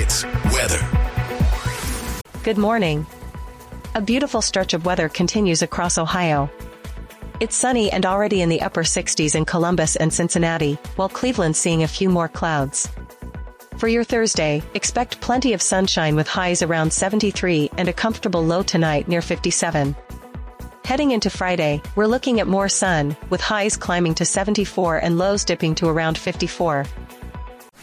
It's weather. Good morning. A beautiful stretch of weather continues across Ohio. It's sunny and already in the upper 60s in Columbus and Cincinnati, while Cleveland's seeing a few more clouds. For your Thursday, expect plenty of sunshine with highs around 73 and a comfortable low tonight near 57. Heading into Friday, we're looking at more sun, with highs climbing to 74 and lows dipping to around 54.